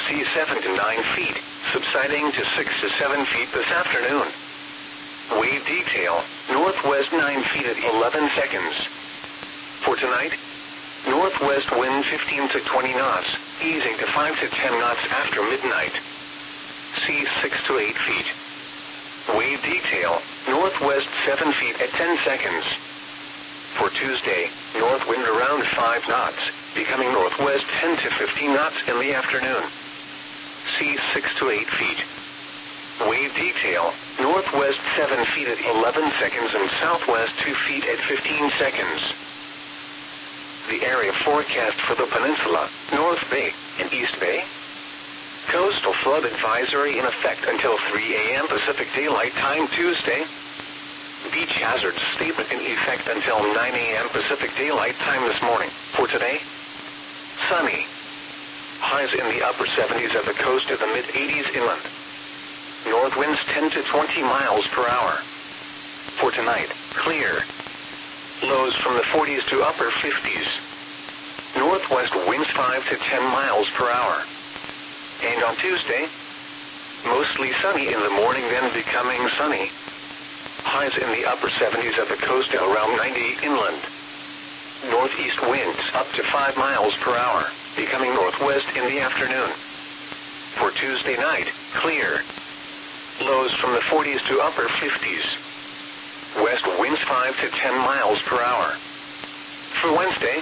sea 7 to 9 feet, subsiding to 6 to 7 feet this afternoon. Wave detail, northwest 9 feet at 11 seconds. For tonight, northwest wind 15 to 20 knots, easing to 5 to 10 knots after midnight. Sea 6 to 8 feet. Wave detail, northwest 7 feet at 10 seconds. For Tuesday, north wind around 5 knots, becoming northwest 10 to 15 knots in the afternoon. Sea 6 to 8 feet. Wave detail, northwest 7 feet at 11 seconds and southwest 2 feet at 15 seconds. The area forecast for the peninsula, North Bay, and East Bay. Coastal flood advisory in effect until 3 a.m. Pacific Daylight Time Tuesday. Beach hazard statement in effect until 9 a.m. Pacific Daylight Time this morning. For today, sunny. Highs in the upper 70s at the coast to the mid-80s inland. North winds 10 to 20 miles per hour. For tonight, clear. Lows from the 40s to upper 50s. Northwest winds 5 to 10 miles per hour. And on Tuesday, mostly sunny in the morning, then becoming sunny. Highs in the upper 70s at the coast to around 90 inland. Northeast winds up to 5 miles per hour, becoming northwest in the afternoon. For Tuesday night, clear. Lows from the 40s to upper 50s. West winds 5 to 10 miles per hour. For Wednesday,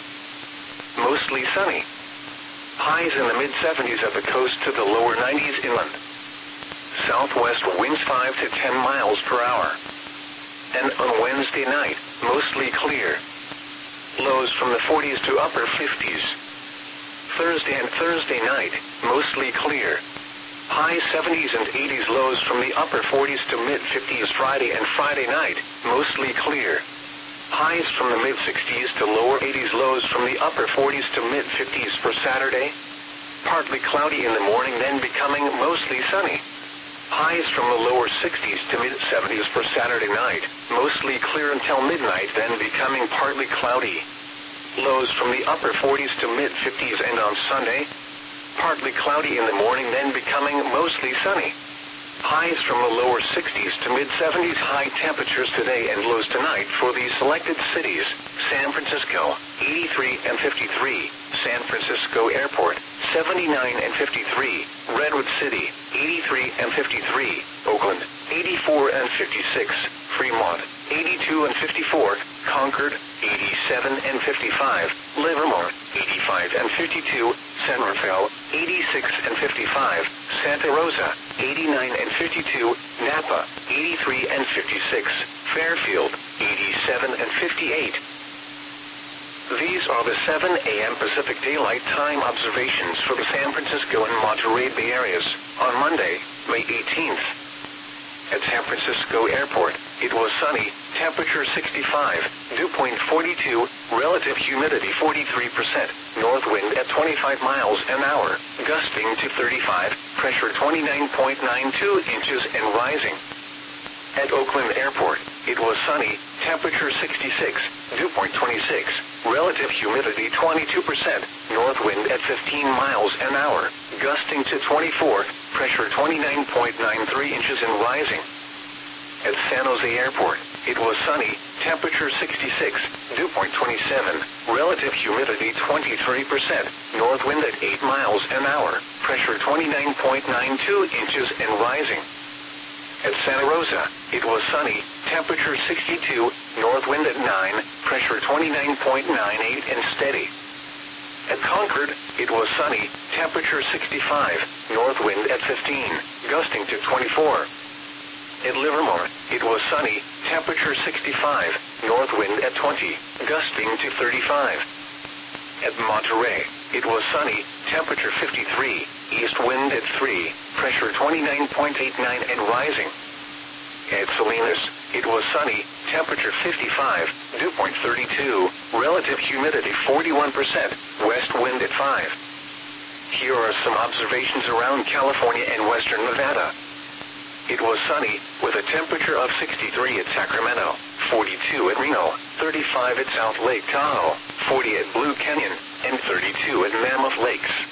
mostly sunny. Highs in the mid-70s at the coast to the lower 90s inland. Southwest winds 5 to 10 miles per hour. And on Wednesday night, mostly clear. Lows from the 40s to upper 50s. Thursday and Thursday night, mostly clear. High 70s and 80s, lows from the upper 40s to mid-50s. Friday and Friday night, mostly clear. Highs from the mid-60s to lower 80s, lows from the upper 40s to mid-50s. For Saturday, partly cloudy in the morning, then becoming mostly sunny. Highs from the lower 60s to mid-70s. For Saturday night, mostly clear until midnight, then becoming partly cloudy. Lows from the upper 40s to mid-50s. And on Sunday, partly cloudy in the morning, then becoming mostly sunny. Highs from the lower 60s to mid-70s. High temperatures today and lows tonight for the selected cities: San Francisco, 83 and 53, San Francisco Airport, 79 and 53, Redwood City, 83 and 53, Oakland, 84 and 56, Fremont, 82 and 54, Concord, 87 and 55, Livermore, 85 and 52, San Rafael, 86 and 55, Santa Rosa, 89 and 52, Napa, 83 and 56, Fairfield, 87 and 58. These are the 7 a.m. Pacific Daylight Time observations for the San Francisco and Monterey Bay areas on Monday, May 18th. At San Francisco Airport, it was sunny, temperature 65, dew point 42, relative humidity 43%, north wind at 25 miles an hour, gusting to 35, pressure 29.92 inches and rising. At Oakland Airport, it was sunny, temperature 66, dew point 26, relative humidity 22%, north wind at 15 miles an hour, gusting to 24, pressure 29.93 inches and rising. At San Jose Airport, it was sunny, temperature 66, dew point 27, relative humidity 23%, north wind at 8 miles an hour, pressure 29.92 inches and rising. At Santa Rosa, it was sunny, temperature 62, north wind at 9, pressure 29.98 and steady. At Concord, it was sunny, temperature 65, north wind at 15, gusting to 24. At Livermore, it was sunny, temperature 65, north wind at 20, gusting to 35. At Monterey, it was sunny, temperature 53, east wind at 3, pressure 29.89 and rising. At Salinas, it was sunny, temperature 55, dew point 32, relative humidity 41%, west wind at 5. Here are some observations around California and western Nevada. It was sunny, with a temperature of 63 at Sacramento, 42 at Reno, 35 at South Lake Tahoe, 40 at Blue Canyon, and 32 at Mammoth Lakes.